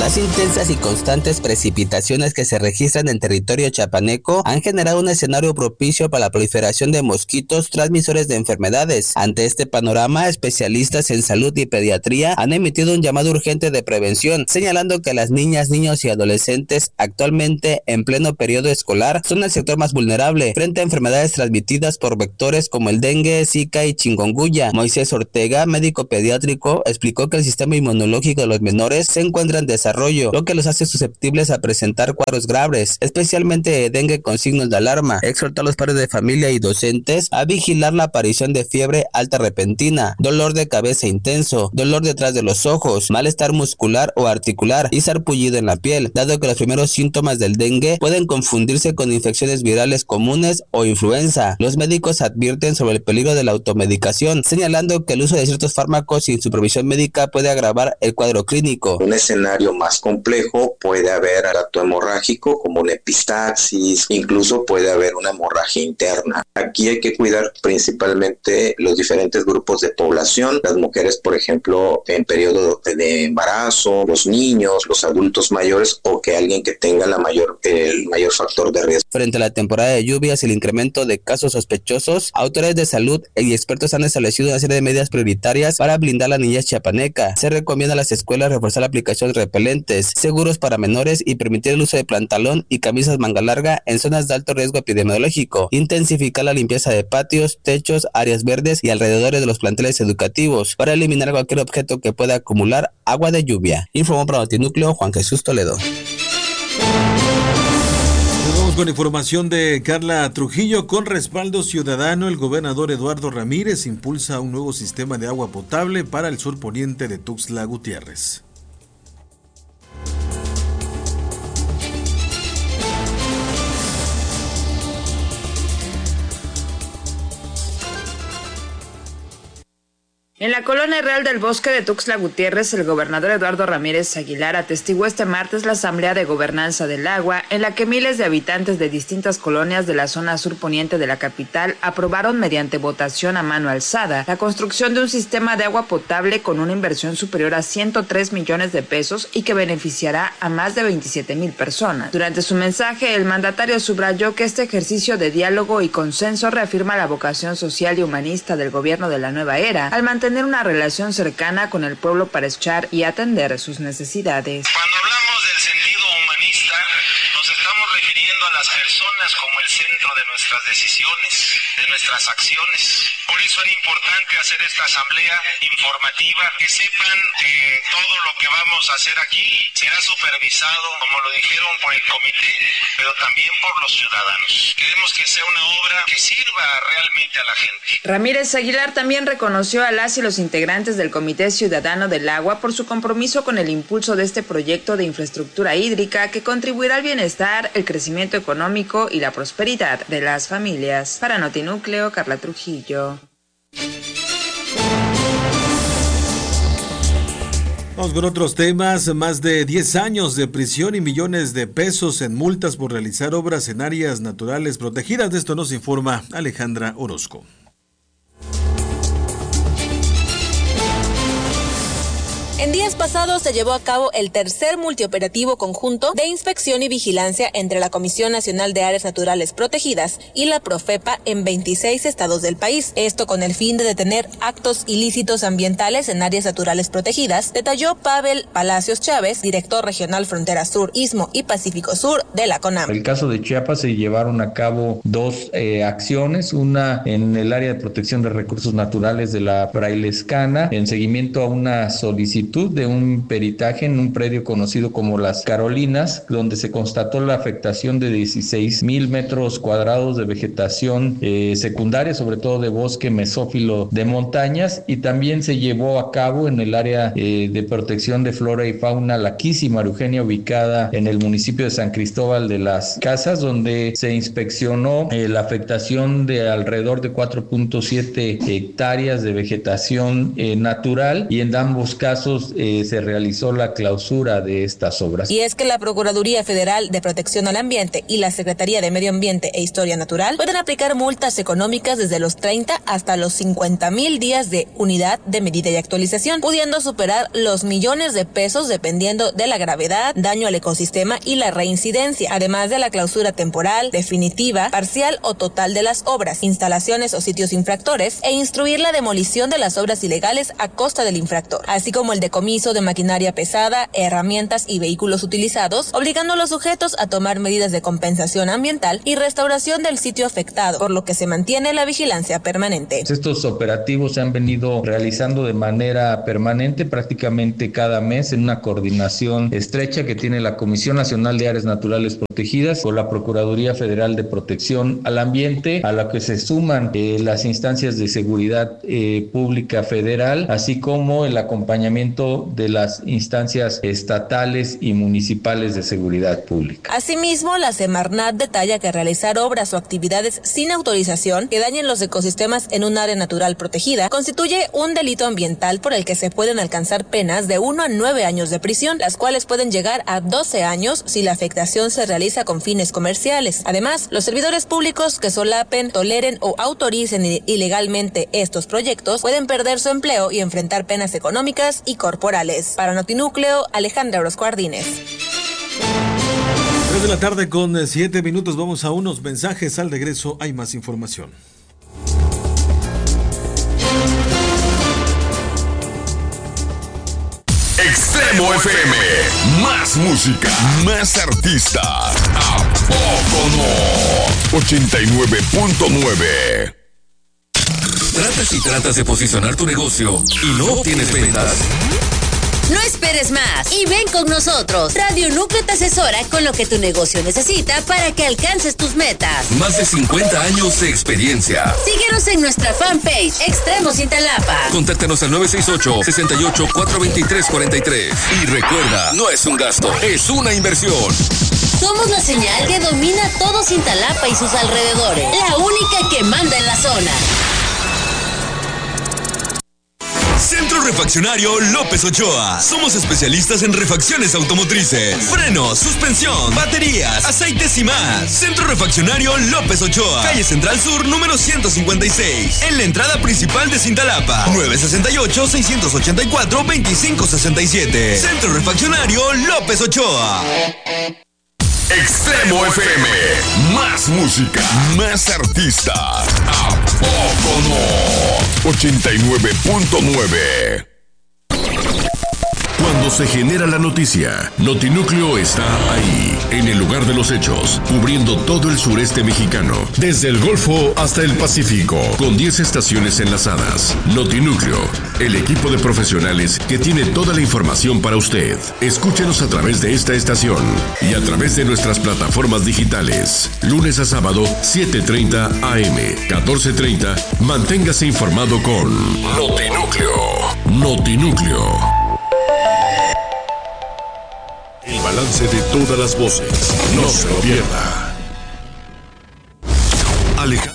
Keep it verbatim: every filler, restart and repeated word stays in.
Las intensas y constantes precipitaciones que se registran en territorio chiapaneco han generado un escenario propicio para la proliferación de mosquitos transmisores de enfermedades. Ante este panorama, especialistas en salud y pediatría han emitido un llamado urgente de prevención, señalando que las niñas, niños y adolescentes actualmente en pleno periodo escolar son el sector más vulnerable frente a enfermedades transmitidas por vectores como el dengue, zika y chikungunya. Moisés Ortega, médico pediátrico, explicó que el sistema inmunológico de los menores se encuentra en desarrollo, lo que los hace susceptibles a presentar cuadros graves, especialmente dengue con signos de alarma. Exhortó a los padres de familia y docentes a vigilar la aparición de fiebre alta repentina, dolor de cabeza intenso, dolor detrás de los ojos, malestar muscular o articular y sarpullido en la piel, dado que los primeros síntomas del dengue pueden confundirse con infecciones virales comunes o influenza. Los médicos advierten sobre el peligro de la automedicación, señalando que el uso de ciertos fármacos sin supervisión médica puede agravar el cuadro clínico. Un escenario más complejo puede haber acto hemorrágico como una epistaxis, incluso puede haber una hemorragia interna. Aquí hay que cuidar principalmente los diferentes grupos de población, las mujeres, por ejemplo, en periodo de embarazo, los niños, los adultos mayores o que alguien que tenga la mayor, el mayor factor de riesgo. Frente a la temporada de lluvias y el incremento de casos sospechosos, autoridades de salud y expertos han establecido una serie de medidas prioritarias para blindar a la niñez chiapaneca. Se recomienda a las escuelas reforzar la aplicación de repelentes, seguros para menores y permitir el uso de pantalón y camisas manga larga en zonas de alto riesgo epidemiológico, intensificar la limpieza de patios, techos, áreas verdes y alrededores de los planteles educativos para eliminar cualquier objeto que pueda acumular agua de lluvia. Informó para Notinúcleo Juan Jesús Toledo. Vamos con información de Carla Trujillo. Con respaldo ciudadano, el gobernador Eduardo Ramírez impulsa un nuevo sistema de agua potable para el sur poniente de Tuxtla Gutiérrez. En la colonia real del Bosque de Tuxtla Gutiérrez, el gobernador Eduardo Ramírez Aguilar atestiguó este martes la Asamblea de Gobernanza del Agua, en la que miles de habitantes de distintas colonias de la zona sur poniente de la capital aprobaron mediante votación a mano alzada la construcción de un sistema de agua potable con una inversión superior a ciento tres millones de pesos y que beneficiará a más de veintisiete mil personas. Durante su mensaje, el mandatario subrayó que este ejercicio de diálogo y consenso reafirma la vocación social y humanista del gobierno de la nueva era, al mantener tener una relación cercana con el pueblo para escuchar y atender sus necesidades. Cuando hablamos del sentido humanista, nos estamos refiriendo a las personas como el centro de nuestras decisiones, de nuestras acciones. Por eso era importante hacer esta asamblea informativa, que sepan que todo lo que vamos a hacer aquí será supervisado, como lo dijeron, por el comité, pero también por los ciudadanos. Queremos que sea una obra que sirva realmente a la gente. Ramírez Aguilar también reconoció a las y los integrantes del Comité Ciudadano del Agua por su compromiso con el impulso de este proyecto de infraestructura hídrica que contribuirá al bienestar, el crecimiento económico y la prosperidad de las familias. Para Notinúcleo, Carla Trujillo. Vamos con otros temas. Más de diez años de prisión y millones de pesos en multas por realizar obras en áreas naturales protegidas. De esto nos informa Alejandra Orozco. En días pasados se llevó a cabo el tercer multioperativo conjunto de inspección y vigilancia entre la Comisión Nacional de Áreas Naturales Protegidas y la Profepa en veintiséis estados del país. Esto con el fin de detener actos ilícitos ambientales en áreas naturales protegidas, detalló Pavel Palacios Chávez, director regional Frontera Sur, Istmo y Pacífico Sur de la CONAM. En el caso de Chiapas se llevaron a cabo dos eh, acciones, una en el área de protección de recursos naturales de la Frailescana, en seguimiento a una solicitud de un peritaje en un predio conocido como Las Carolinas, donde se constató la afectación de dieciséis mil metros cuadrados de vegetación eh, secundaria, sobre todo de bosque mesófilo de montañas, y también se llevó a cabo en el área eh, de protección de flora y fauna La Quisi María Eugenia, ubicada en el municipio de San Cristóbal de las Casas, donde se inspeccionó eh, la afectación de alrededor de cuatro punto siete hectáreas de vegetación eh, natural, y en ambos casos eh, se realizó la clausura de estas obras. Y es que la Procuraduría Federal de Protección al Ambiente y la Secretaría de Medio Ambiente e Historia Natural pueden aplicar multas económicas desde los treinta hasta los cincuenta mil días de unidad de medida y actualización, pudiendo superar los millones de pesos dependiendo de la gravedad, daño al ecosistema y la reincidencia, además de la clausura temporal, definitiva, parcial o total de las obras, instalaciones o sitios infractores, e instruir la demolición de las obras ilegales a costa del infractor, así como el decomiso de maquinaria pesada, herramientas y vehículos utilizados, obligando a los sujetos a tomar medidas de compensación ambiental y restauración del sitio afectado, por lo que se mantiene la vigilancia permanente. Estos operativos se han venido realizando de manera permanente, prácticamente cada mes, en una coordinación estrecha que tiene la Comisión Nacional de Áreas Naturales Protegidas con la Procuraduría Federal de Protección al Ambiente, a la que se suman eh, las instancias de seguridad eh, pública federal, así como el acompañamiento de las instancias estatales y municipales de seguridad pública. Asimismo, la Semarnat detalla que realizar obras o actividades sin autorización que dañen los ecosistemas en un área natural protegida constituye un delito ambiental por el que se pueden alcanzar penas de uno a nueve años de prisión, las cuales pueden llegar a doce años si la afectación se realiza con fines comerciales. Además, los servidores públicos que solapen, toleren o autoricen ilegalmente estos proyectos pueden perder su empleo y enfrentar penas económicas y corporales. Para Notinúcleo, Alejandra Orozco Ardínez. tres de la tarde con siete minutos, vamos a unos mensajes. Al regreso hay más información. Extremo F M, más música, más artistas. ¿A poco no? ochenta y nueve punto nueve. ¿Tratas y tratas de posicionar tu negocio y no obtienes ventas? No esperes más y ven con nosotros. Radio Núcleo te asesora con lo que tu negocio necesita para que alcances tus metas. Más de cincuenta años de experiencia. Síguenos en nuestra fanpage Extremos Cintalapa. Contáctanos al nueve seis ocho, seis ocho, cuatro dos tres, cuatro tres. Y recuerda, no es un gasto, es una inversión. Somos la señal que domina todo Cintalapa y sus alrededores. La única que manda en la zona. Centro Refaccionario López Ochoa. Somos especialistas en refacciones automotrices, frenos, suspensión, baterías, aceites y más. Centro Refaccionario López Ochoa, calle Central Sur, número ciento cincuenta y seis, en la entrada principal de Cintalapa. nueve seis ocho, seis ocho cuatro, dos cinco seis siete. Centro Refaccionario López Ochoa. Extremo F M, más música, más artistas. ¿A poco no? ochenta y nueve punto nueve. Cuando se genera la noticia, Notinúcleo está ahí, en el lugar de los hechos, cubriendo todo el sureste mexicano, desde el Golfo hasta el Pacífico, con diez estaciones enlazadas. Notinúcleo, el equipo de profesionales que tiene toda la información para usted. Escúchenos a través de esta estación y a través de nuestras plataformas digitales. Lunes a sábado, siete treinta a eme, catorce treinta, manténgase informado con Notinúcleo. Notinúcleo. El balance de todas las voces. No se lo pierda. Alejandro